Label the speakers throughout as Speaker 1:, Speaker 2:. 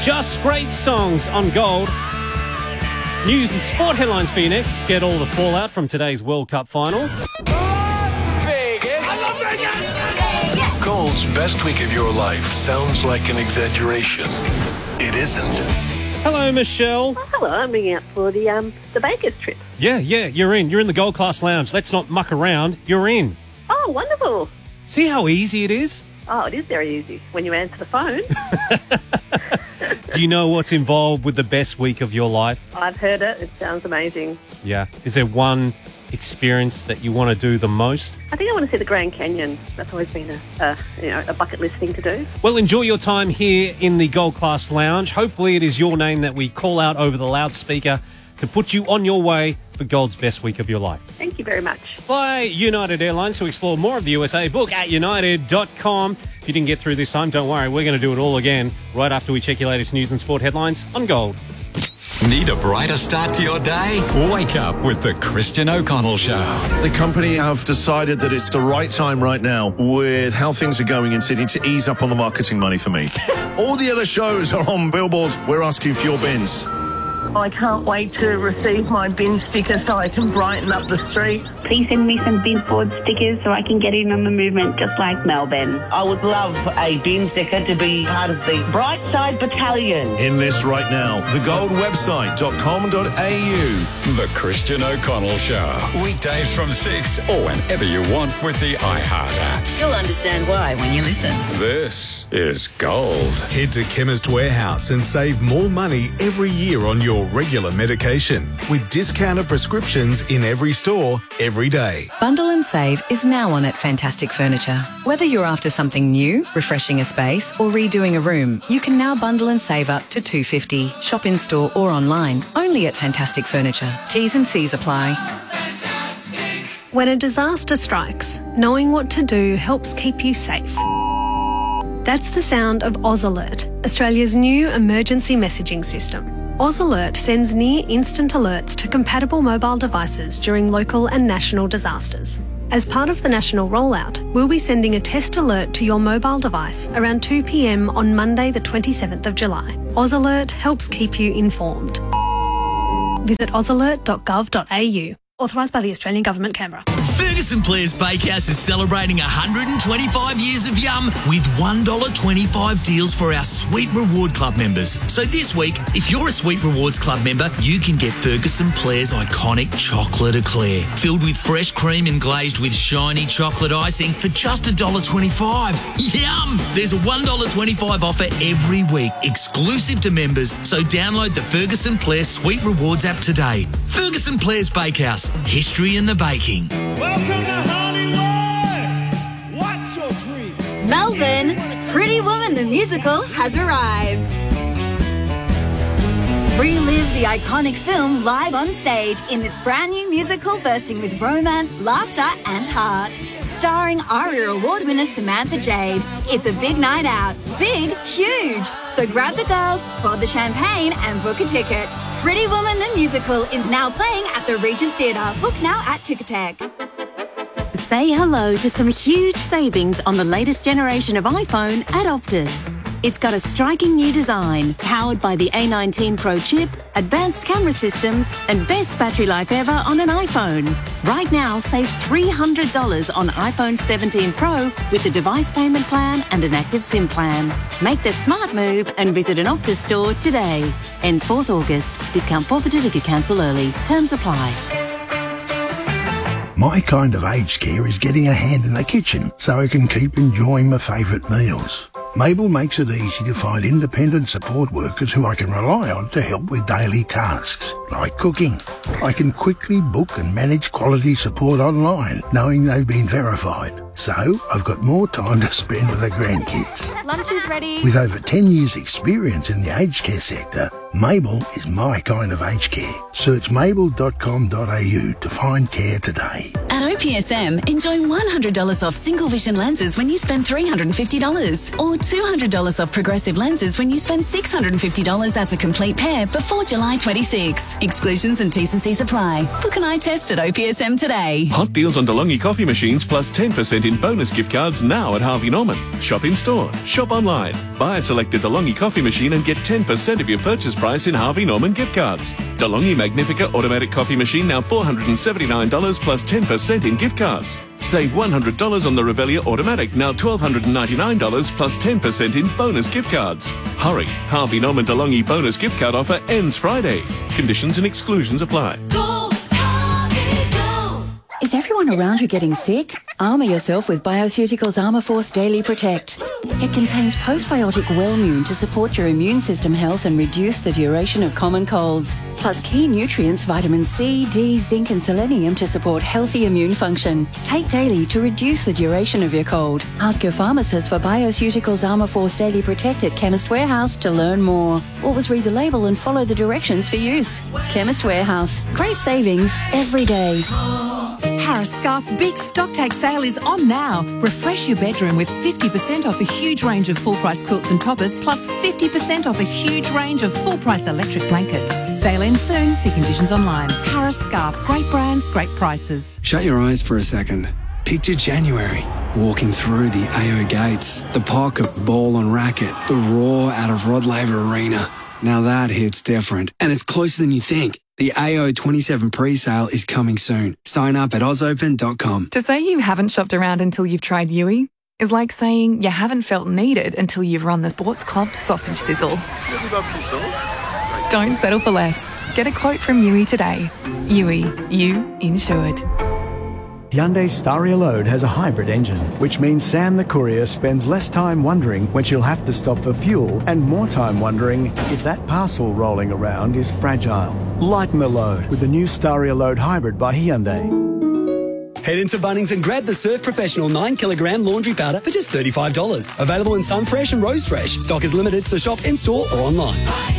Speaker 1: Just great songs on Gold. News and sport headlines for you next. Get all the fallout from today's World Cup final.
Speaker 2: Gold's best week of your life sounds like an exaggeration. It isn't.
Speaker 1: Hello, Michelle.
Speaker 3: Oh, hello, I'm ringing up for the Baker's trip.
Speaker 1: Yeah, you're in. You're in the Gold Class Lounge. Let's not muck around. You're in.
Speaker 3: Oh, wonderful.
Speaker 1: See how easy it is?
Speaker 3: Oh, it is very easy when you answer the phone.
Speaker 1: Do you know what's involved with the best week of your life?
Speaker 3: I've heard it. It sounds amazing.
Speaker 1: Yeah. Is there one experience that you want to do the most?
Speaker 3: I think I want to see the Grand Canyon. That's always been a bucket list thing to do.
Speaker 1: Well, enjoy your time here in the Gold Class Lounge. Hopefully it is your name that we call out over the loudspeaker to put you on your way for Gold's best week of your life.
Speaker 3: Thank you very much.
Speaker 1: Fly United Airlines to explore more of the USA. Book at united.com. If you didn't get through this time, don't worry. We're going to do it all again right after we check your latest news and sport headlines on Gold.
Speaker 4: Need a brighter start to your day? Wake up with the Christian O'Connell Show.
Speaker 5: The company have decided that it's the right time right now with how things are going in Sydney to ease up on the marketing money for me. All the other shows are on billboards. We're asking for your bins.
Speaker 6: I can't wait to receive my bin sticker so I can brighten up the street.
Speaker 7: Please send me some bin board stickers so I can get in on the movement just like Melbourne.
Speaker 8: I would love a bin sticker to be part of the Brightside Battalion.
Speaker 5: In this right now, thegoldwebsite.com.au.
Speaker 4: The Christian O'Connell Show. Weekdays from 6 or whenever you want with the iHeart app.
Speaker 9: You'll understand why when you listen.
Speaker 4: This is Gold.
Speaker 10: Head to Chemist Warehouse and save more money every year on your regular medication with discounted prescriptions in every store, every day.
Speaker 11: Bundle and Save is now on at Fantastic Furniture. Whether you're after something new, refreshing a space or redoing a room, you can now bundle and save up to $250. Shop in store or online, only at Fantastic Furniture. T's and C's apply.
Speaker 12: When a disaster strikes, knowing what to do helps keep you safe. That's the sound of Oz Alert, Australia's new emergency messaging system. Oz Alert sends near-instant alerts to compatible mobile devices during local and national disasters. As part of the national rollout, we'll be sending a test alert to your mobile device around 2 p.m. on Monday the 27th of July. Oz Alert helps keep you informed. Visit ozalert.gov.au. Authorised by the Australian Government, Canberra.
Speaker 13: Ferguson Players Bakehouse is celebrating 125 years of yum with $1.25 deals for our Sweet Reward Club members. So this week, if you're a Sweet Rewards Club member, you can get Ferguson Players' iconic chocolate eclair, filled with fresh cream and glazed with shiny chocolate icing for just $1.25. Yum! There's a $1.25 offer every week, exclusive to members, so download the Ferguson Players Sweet Rewards app today. Ferguson Players Bakehouse. History in the baking.
Speaker 14: Welcome to Hollywood! What's your dream?
Speaker 15: Melbourne, Pretty Woman the musical has arrived. Relive the iconic film live on stage in this brand new musical bursting with romance, laughter and heart. Starring ARIA Award winner Samantha Jade. It's a big night out. Big, huge. So grab the girls, pour the champagne and book a ticket. Pretty Woman the musical is now playing at the Regent Theatre. Book now at Ticketek.
Speaker 16: Say hello to some huge savings on the latest generation of iPhone at Optus. It's got a striking new design, powered by the A19 Pro chip, advanced camera systems, and best battery life ever on an iPhone. Right now, save $300 on iPhone 17 Pro with the device payment plan and an active SIM plan. Make the smart move and visit an Optus store today. Ends 4th August. Discount forfeited if you cancel early. Terms apply.
Speaker 17: My kind of aged care is getting a hand in the kitchen so I can keep enjoying my favourite meals. Mabel makes it easy to find independent support workers who I can rely on to help with daily tasks, like cooking. I can quickly book and manage quality support online, knowing they've been verified. So I've got more time to spend with the grandkids.
Speaker 15: Lunch is ready.
Speaker 17: With over 10 years' experience in the aged care sector, Mabel is my kind of aged care. Search mabel.com.au to find care today.
Speaker 18: At
Speaker 9: OPSM, enjoy $100 off single vision lenses when you spend $350 or $200 off progressive lenses when you spend $650 as a complete pair before July 26. Exclusions and T's and C's apply. Book an eye test at OPSM today.
Speaker 18: Hot deals on DeLonghi coffee machines plus 10% in bonus gift cards now at Harvey Norman. Shop in store, shop online. Buy a selected DeLonghi coffee machine and get 10% of your purchase price in Harvey Norman gift cards. DeLonghi Magnifica automatic coffee machine now $479 plus 10% in gift cards. Save $100 on the Revelia automatic, now $1,299 plus 10% in bonus gift cards. Hurry, Harvey Norman DeLonghi bonus gift card offer ends Friday. Conditions and exclusions apply.
Speaker 19: Is everyone around you getting sick? Armour yourself with Bioceuticals Armour Force Daily Protect. It contains postbiotic Wellmune to support your immune system health and reduce the duration of common colds. Plus key nutrients vitamin C, D, zinc and selenium to support healthy immune function. Take daily to reduce the duration of your cold. Ask your pharmacist for Bioceuticals Armour Force Daily Protect at Chemist Warehouse to learn more. Always read the label and follow the directions for use. Chemist Warehouse. Great savings every day.
Speaker 20: Harris Scarf Big Stock Take Sale is on now. Refresh your bedroom with 50% off a huge range of full-price quilts and toppers, plus 50% off a huge range of full-price electric blankets. Sale ends soon. See conditions online. Harris Scarf. Great brands, great prices.
Speaker 21: Shut your eyes for a second. Picture January, walking through the AO gates, the pocket ball and racket, the roar out of Rod Laver Arena. Now that hits different, and it's closer than you think. The AO 27 pre-sale is coming soon. Sign up at ozopen.com.
Speaker 22: To say you haven't shopped around until you've tried Yui is like saying you haven't felt needed until you've run the Sports Club sausage sizzle. Don't settle for less. Get a quote from Yui today. Yui, you insured.
Speaker 23: Hyundai Staria Load has a hybrid engine, which means Sam the courier spends less time wondering when she'll have to stop for fuel and more time wondering if that parcel rolling around is fragile. Lighten the load with the new Staria Load Hybrid by Hyundai.
Speaker 24: Head into Bunnings and grab the Surf Professional 9kg laundry powder for just $35. Available in Sunfresh and Rose Fresh. Stock is limited, so shop in-store or online.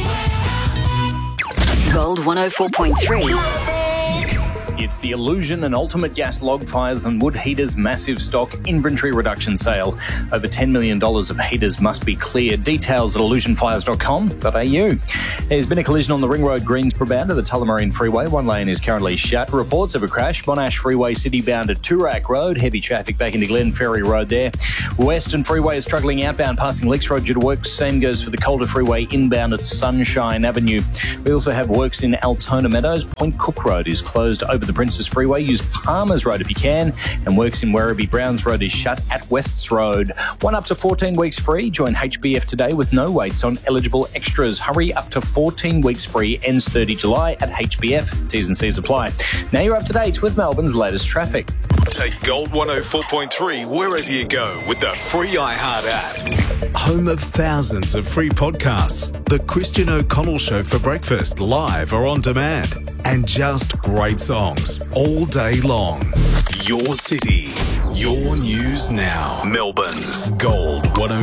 Speaker 9: Gold 104.3.
Speaker 25: It's the Illusion and Ultimate Gas log fires and wood heaters massive stock inventory reduction sale. Over $10 million of heaters must be cleared. Details at illusionfires.com.au. There's been a collision on the Ring Road Greensboro bound to the Tullamarine Freeway. One lane is currently shut. Reports of a crash. Monash Freeway City bound at Toorak Road. Heavy traffic back into Glen Ferry Road there. Western Freeway is struggling outbound passing Licks Road due to works. Same goes for the Calder Freeway inbound at Sunshine Avenue. We also have works in Altona Meadows. Point Cook Road is closed over the Princess Freeway. Use Palmer's Road if you can. And works in Werribee. Browns Road is shut at Wests Road. 1 up to 14 weeks free. Join HBF today with no waits on eligible extras. Hurry, up to 14 weeks free. Ends 30 July at HBF. T's and C's apply. Now you're up to date with Melbourne's latest traffic.
Speaker 4: Take Gold 104.3 wherever you go with the free iHeart app.
Speaker 10: Home of thousands of free podcasts. The Christian O'Connell Show for breakfast, live or on demand. And just great songs all day long.
Speaker 4: Your city, your news now. Melbourne's Gold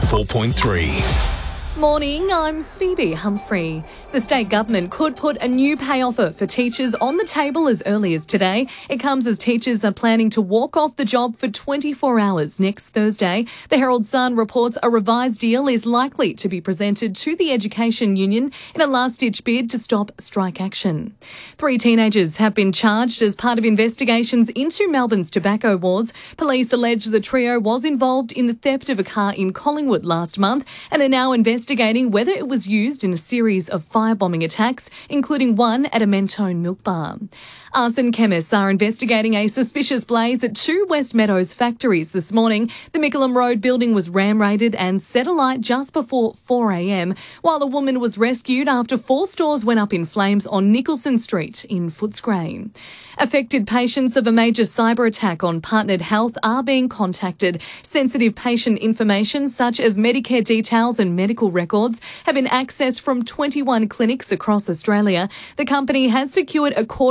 Speaker 4: 104.3.
Speaker 26: Morning, I'm Phoebe Humphrey. The state government could put a new pay offer for teachers on the table as early as today. It comes as teachers are planning to walk off the job for 24 hours next Thursday. The Herald Sun reports a revised deal is likely to be presented to the Education Union in a last-ditch bid to stop strike action. 3 teenagers have been charged as part of investigations into Melbourne's tobacco wars. Police allege the trio was involved in the theft of a car in Collingwood last month and are now investigating whether it was used in a series of firebombing attacks, including one at a Mentone milk bar. Arson chemists are investigating a suspicious blaze at 2 West Meadows factories this morning. The Mickleham Road building was ram-raided and set alight just before 4 a.m, while a woman was rescued after 4 stores went up in flames on Nicholson Street in Footscray. Affected patients of a major cyber attack on Partnered Health are being contacted. Sensitive patient information such as Medicare details and medical records have been accessed from 21 clinics across Australia. The company has secured a court order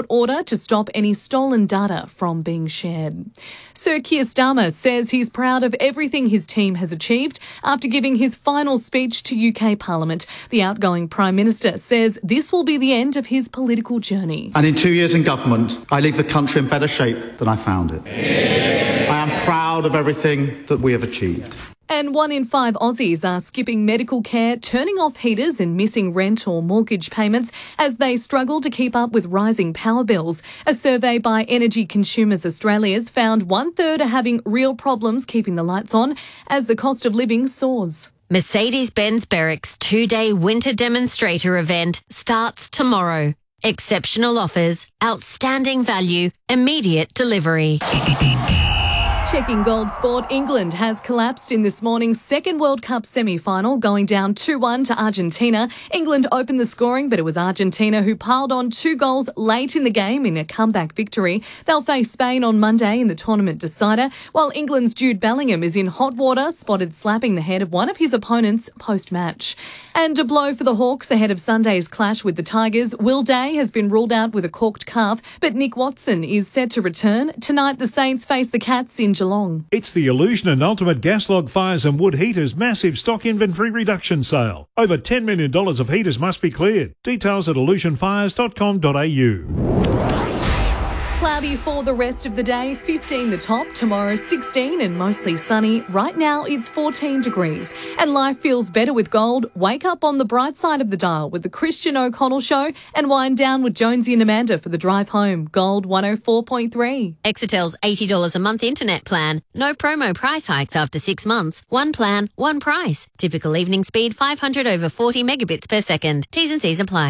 Speaker 26: to stop any stolen data from being shared. Sir Keir Starmer says he's proud of everything his team has achieved after giving his final speech to UK Parliament. The outgoing Prime Minister says this will be the end of his political journey.
Speaker 1: And in 2 years in government, I leave the country in better shape than I found it. I am proud of everything that we have achieved.
Speaker 26: And 1 in 5 Aussies are skipping medical care, turning off heaters and missing rent or mortgage payments as they struggle to keep up with rising power bills. A survey by Energy Consumers Australia's found 1/3 are having real problems keeping the lights on as the cost of living soars.
Speaker 2: Mercedes-Benz Berwick's 2-day winter demonstrator event starts tomorrow. Exceptional offers, outstanding value, immediate delivery.
Speaker 26: Checking Gold Sport, England has collapsed in this morning's second World Cup semi-final, going down 2-1 to Argentina. England opened the scoring, but it was Argentina who piled on 2 goals late in the game in a comeback victory. They'll face Spain on Monday in the tournament decider, while England's Jude Bellingham is in hot water, spotted slapping the head of one of his opponents post-match. And a blow for the Hawks ahead of Sunday's clash with the Tigers. Will Day has been ruled out with a corked calf, but Nick Watson is set to return. Tonight, the Saints face the Cats in Geelong.
Speaker 3: It's the Illusion and Ultimate Gas Log Fires and Wood Heaters massive stock inventory reduction sale. Over $10 million of heaters must be cleared. Details at illusionfires.com.au.
Speaker 26: Cloudy for the rest of the day, 15 the top, tomorrow 16 and mostly sunny. Right now it's 14 degrees. And life feels better with gold. Wake up on the bright side of the dial with the Christian O'Connell Show and wind down with Jonesy and Amanda for the drive home. Gold 104.3.
Speaker 2: Exetel's $80 a month internet plan. No promo price hikes after 6 months. One plan, one price. Typical evening speed 500 over 40 megabits per second. T's and C's apply.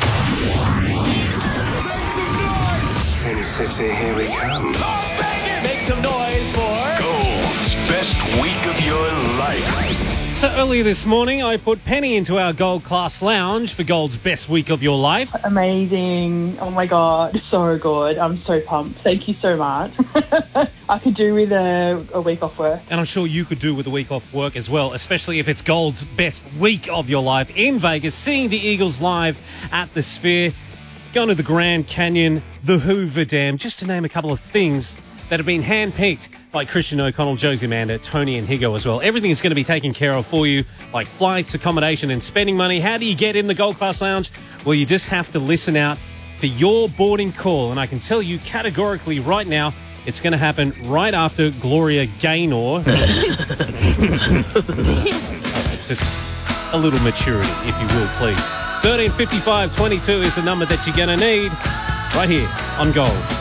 Speaker 6: Sin City, here we come.
Speaker 14: Make some noise for
Speaker 4: Gold's best week of your life.
Speaker 7: So earlier this morning, I put Penny into our Gold Class Lounge for Gold's best week of your life.
Speaker 8: Amazing. Oh my God. So good. I'm so pumped. Thank you so much. I could do with a week off work.
Speaker 7: And I'm sure you could do with a week off work as well, especially if it's Gold's best week of your life in Vegas, seeing the Eagles live at the Sphere, going to the Grand Canyon, the Hoover Dam, just to name a couple of things that have been handpicked by Christian O'Connell, Josie Amanda, Tony and Higo as well. Everything is going to be taken care of for you, like flights, accommodation and spending money. How do you get in the Gold Class Lounge? Well, you just have to listen out for your boarding call. And I can tell you categorically right now, it's going to happen right after Gloria Gaynor. Just a little maturity, if you will, please. 135522 is the number that you're going to need right here on Gold.